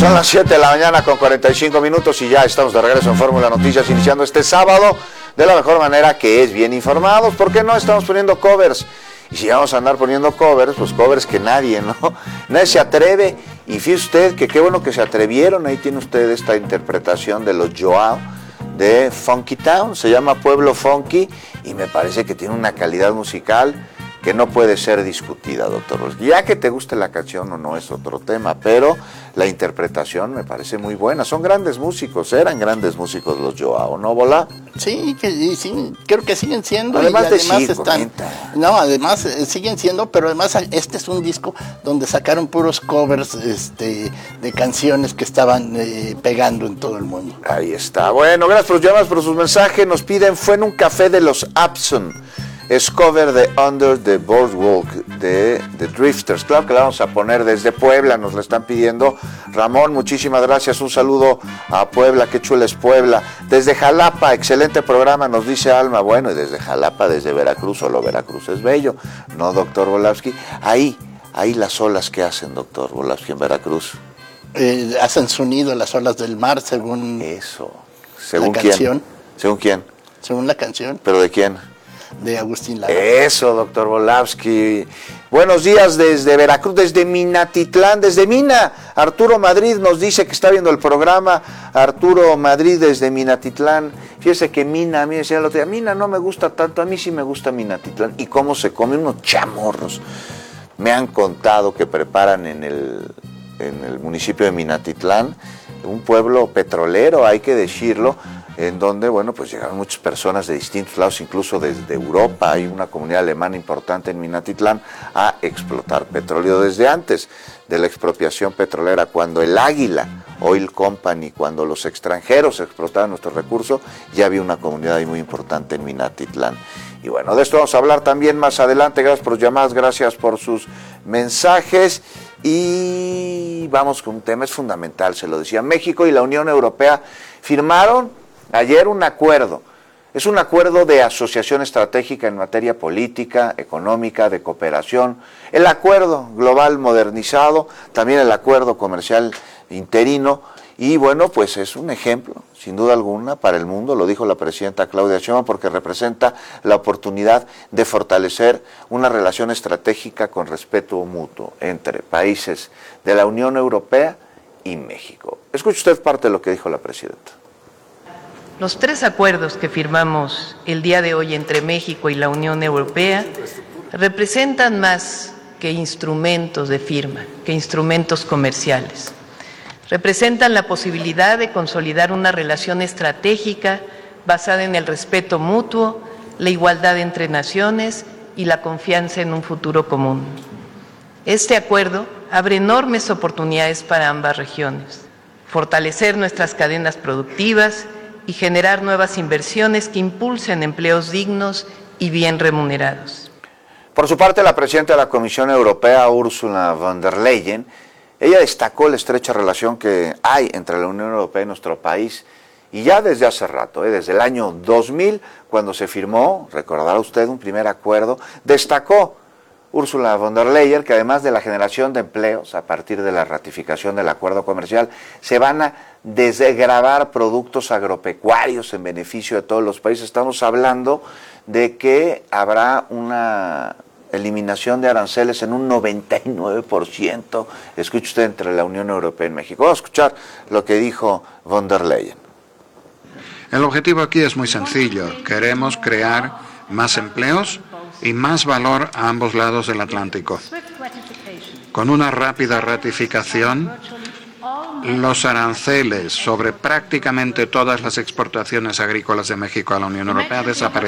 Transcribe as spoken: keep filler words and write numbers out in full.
Son las siete de la mañana con cuarenta y cinco minutos y ya estamos de regreso en Fórmula Noticias, iniciando este sábado de la mejor manera, que es bien informados. ¿Por qué no estamos poniendo covers? Y si vamos a andar poniendo covers, pues covers que nadie, ¿no? Nadie se atreve. Y fíjese usted que qué bueno que se atrevieron. Ahí tiene usted esta interpretación de los Joao de Funky Town. Se llama Pueblo Funky y me parece que tiene una calidad musical que no puede ser discutida, doctor. Ya que te guste la canción o no es otro tema, pero la interpretación me parece muy buena. Son grandes músicos, eran grandes músicos los Joao, ¿no, Bola? Sí, que sí, creo que siguen siendo. Además, y de además sí, están. Comenta. No, además eh, siguen siendo, pero además este es un disco donde sacaron puros covers este, de canciones que estaban eh, pegando en todo el mundo. Ahí está. Bueno, gracias por los llamadas, por sus mensajes. Nos piden, fue en un café de los Abson. Es cover de Under the Boardwalk de The Drifters. Claro que la vamos a poner desde Puebla, nos la están pidiendo. Ramón, muchísimas gracias. Un saludo a Puebla, qué chula es Puebla. Desde Jalapa, excelente programa, nos dice Alma. Bueno, y desde Jalapa, desde Veracruz, solo Veracruz es bello. No, doctor Volavsky. Ahí, ahí las olas que hacen, doctor Volavsky, en Veracruz. Eh, hacen sonido las olas del mar, según Eso. ¿Según la quién? canción. ¿Según quién? Según la canción. ¿Pero de quién? De Agustín Lara. Eso, doctor Volavsky. Buenos días desde Veracruz, desde Minatitlán, desde Mina. Arturo Madrid nos dice que está viendo el programa. Arturo Madrid desde Minatitlán. Fíjese que Mina, a mí decía el otro día, Mina no me gusta tanto, a mí sí me gusta Minatitlán. ¿Y cómo se come? Unos chamorros. Me han contado que preparan en el, en el municipio de Minatitlán, un pueblo petrolero, hay que decirlo, en donde, bueno, pues llegaron muchas personas de distintos lados, incluso desde Europa. Hay una comunidad alemana importante en Minatitlán a explotar petróleo desde antes de la expropiación petrolera, cuando el Águila Oil Company, cuando los extranjeros explotaban nuestros recursos, ya había una comunidad ahí muy importante en Minatitlán. Y bueno, de esto vamos a hablar también más adelante. Gracias por sus llamadas, gracias por sus mensajes. Y vamos con un tema, es fundamental, se lo decía. México y la Unión Europea firmaron ayer un acuerdo. Es un acuerdo de asociación estratégica en materia política, económica, de cooperación. El acuerdo global modernizado, también el acuerdo comercial interino. Y bueno, pues es un ejemplo, sin duda alguna, para el mundo, lo dijo la presidenta Claudia Sheinbaum, porque representa la oportunidad de fortalecer una relación estratégica con respeto mutuo entre países de la Unión Europea y México. Escuche usted parte de lo que dijo la presidenta. Los tres acuerdos que firmamos el día de hoy entre México y la Unión Europea representan más que instrumentos de firma, que instrumentos comerciales. Representan la posibilidad de consolidar una relación estratégica basada en el respeto mutuo, la igualdad entre naciones y la confianza en un futuro común. Este acuerdo abre enormes oportunidades para ambas regiones, fortalecer nuestras cadenas productivas y generar nuevas inversiones que impulsen empleos dignos y bien remunerados. Por su parte, la presidenta de la Comisión Europea, Ursula von der Leyen, ella destacó la estrecha relación que hay entre la Unión Europea y nuestro país, y ya desde hace rato, ¿eh? desde el año dos mil, cuando se firmó, recordará usted, un primer acuerdo, destacó Ursula von der Leyen que además de la generación de empleos a partir de la ratificación del acuerdo comercial, se van a desgravar productos agropecuarios en beneficio de todos los países. Estamos hablando de que habrá una eliminación de aranceles en un noventa y nueve por ciento, escuche usted, entre la Unión Europea y México. Vamos a escuchar lo que dijo von der Leyen. El objetivo aquí es muy sencillo. Queremos crear más empleos y más valor a ambos lados del Atlántico. Con una rápida ratificación, los aranceles sobre prácticamente todas las exportaciones agrícolas de México a la Unión Europea desaparecerán.